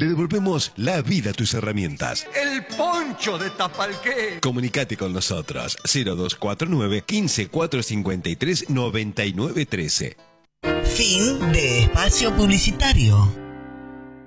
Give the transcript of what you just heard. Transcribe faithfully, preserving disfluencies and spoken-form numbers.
Le devolvemos la vida a tus herramientas. El poncho de Tapalqué. Comunicate con nosotros. cero dos cuatro nueve, quince, cuatrocientos cincuenta y tres, noventa y nueve trece. Fin de espacio publicitario.